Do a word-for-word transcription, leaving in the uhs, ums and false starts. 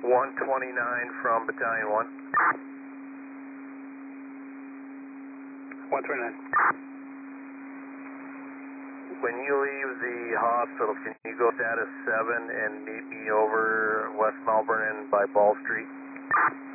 one twenty-nine from Battalion one. one twenty-nine. When you leave the hospital, can you go status seven and meet me over West Melbourne and by Ball Street?